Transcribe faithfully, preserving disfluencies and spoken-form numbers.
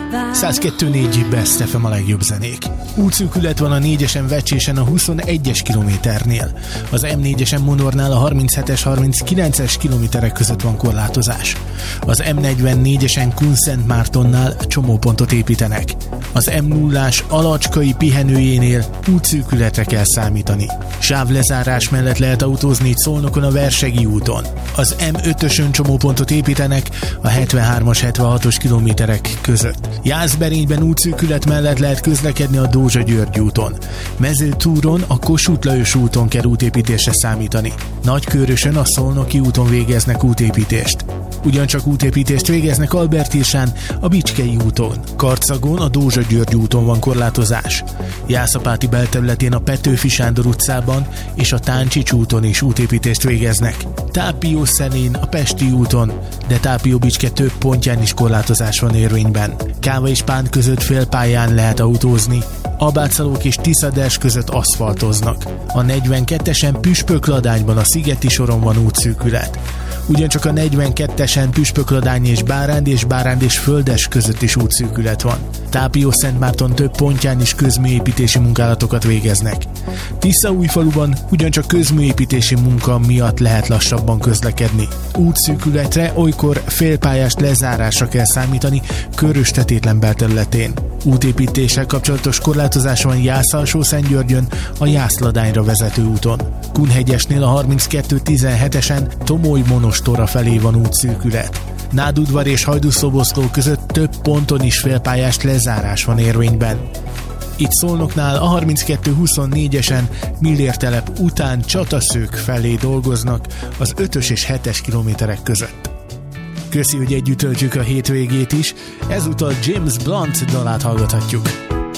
száz kettő négy Best ef em a legjobb zenék. Útszűkület van a négyesen Vecsésen a huszonegyes kilométernél. Az em négyesen Monornál a harminchetes harminckilences kilométerek között van korlátozás. Az em negyvennégyesen Kunszentmártonnál csomópontot építenek. Az em nullás Alacskai pihenőjénél útszűkületre kell számítani. Sávlezárás mellett lehet autózni itt Szolnokon a Versegi úton. Az em ötösön csomópontot építenek a hetvenhármas hetvenhatos kilométerek között. Jászberényben útszűkület mellett lehet közlekedni a Dózsa-György úton. Mezőtúron a Kossuth Lajos úton kell útépítésre számítani. Nagykőrösön a Szolnoki úton végeznek útépítést. Ugyancsak útépítést végeznek Albertírsán a Bicskei úton. Karcagon a Dózsa-György úton van korlátozás. Jászapáti belterületén a Petőfi Sándor utcában és a Táncsics úton is útépítést végeznek. Tápiószenén a Pesti úton, de Tápió-Bicske több pontján is korlátozás van érvényben. Káva és Pán között félpályán lehet autózni. Abátszalók és Tiszaders között aszfaltoznak. A negyvenkettesen Püspökladányban a Szigeti soron van útszűkület. Ugyancsak a negyvenkettesen Püspökladány és Báránd és Báránd és Földes között is útszűkület van. Tápió-Szentmárton több pontján is közműépítési munkálatokat végeznek. Tiszaújfaluban ugyancsak közműépítési munka miatt lehet lassabban közlekedni. Útszűkületre olykor félpályás lezárásra kell számítani Körös-Tetétlen belterületén. Útépítéssel kapcsolatos korlátozás van Jász-Alsó-Szentgyörgyön a Jászladányra vezető úton. Kunhegyesnél a harminckettő tizenhetesen Tomoly-Monostorra felé van útszűkület. Nádudvar és Hajdúszoboszló között több ponton is félpályás lezárás van érvényben. Itt Szolnoknál a harminckettő huszonnégyesen Millértelep után Csataszők felé dolgoznak az ötös és hetes kilométerek között. Köszi, hogy együtt töltjük a hétvégét is, ezúttal James Blunt dalát hallgathatjuk.